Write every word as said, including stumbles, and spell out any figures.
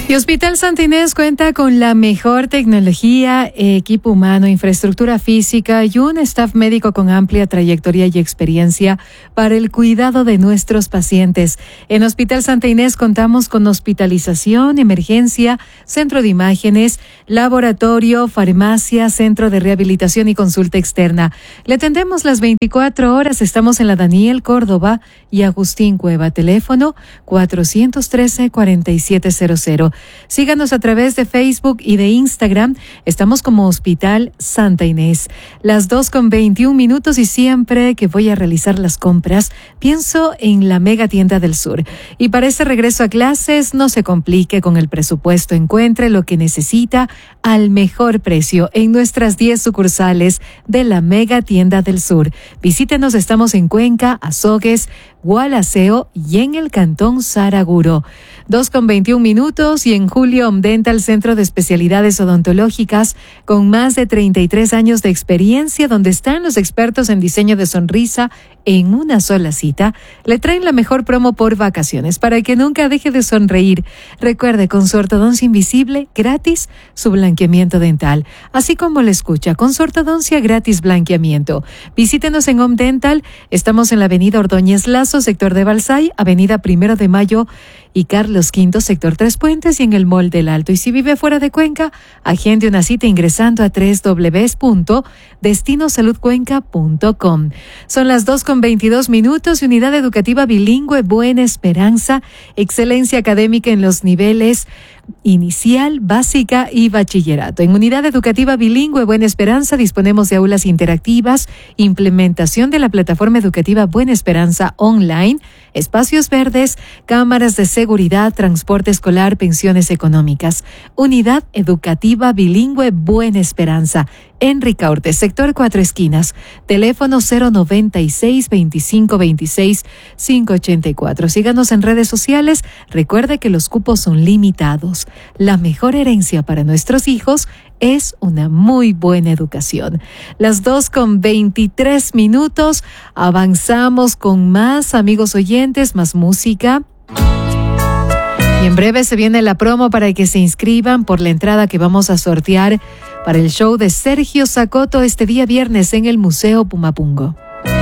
Y Hospital Santa Inés cuenta con la mejor tecnología, equipo humano, infraestructura física y un staff médico con amplia trayectoria y experiencia para el cuidado de nuestros pacientes. En Hospital Santa Inés contamos con hospitalización, emergencia, centro de imágenes, laboratorio, farmacia, centro de rehabilitación y consulta externa. Le atendemos las veinticuatro horas. Estamos en la Daniel Córdoba y Agustín Cueva. Teléfono cuatro uno tres, cuatro siete cero cero. Síganos a través de Facebook y de Instagram. Estamos como Hospital Santa Inés. Las dos con veintiún minutos y siempre que voy a realizar las compras, pienso en la Mega Tienda del Sur. Y para ese regreso a clases, no se complique con el presupuesto. Encuentre lo que necesita al mejor precio en nuestras diez sucursales de la Mega Tienda del Sur. Visítenos, estamos en Cuenca, Azogues, Gualaceo y en el Cantón Saraguro. dos con veintiún minutos y en Julio Omdental, Centro de Especialidades Odontológicas, con más de treinta y tres años de experiencia, donde están los expertos en diseño de sonrisa en una sola cita, le traen la mejor promo por vacaciones para que nunca deje de sonreír. Recuerde, con su ortodoncia invisible, gratis su blanqueamiento dental. Así como le escucha, con su ortodoncia gratis blanqueamiento. Visítenos en Omdental, estamos en la avenida Ordóñez Lazo, sector de Balsay, avenida Primero de Mayo y Carlos Quinto, sector Tres Puentes y en el Mall del Alto. Y si vive fuera de Cuenca, agende una cita ingresando a doble u doble u doble u punto destino salud cuenca punto com. Son las dos con veintidós minutos y Unidad Educativa Bilingüe Buena Esperanza, excelencia académica en los niveles inicial, básica y bachillerato. En Unidad Educativa Bilingüe Buena Esperanza disponemos de aulas interactivas, implementación de la plataforma educativa Buena Esperanza online, espacios verdes, cámaras de seguridad, transporte escolar, pensiones económicas. Unidad Educativa Bilingüe Buena Esperanza, en Ricaurte, sector Cuatro Esquinas. Teléfono cero noventa y seis, veinticinco veintiséis, quinientos ochenta y cuatro. Síganos en redes sociales. Recuerde que los cupos son limitados. La mejor herencia para nuestros hijos es una muy buena educación. Las dos con veintitrés minutos. Avanzamos con más, amigos oyentes, más música. Y en breve se viene la promo para que se inscriban por la entrada que vamos a sortear para el show de Sergio Sacoto este día viernes en el Museo Pumapungo.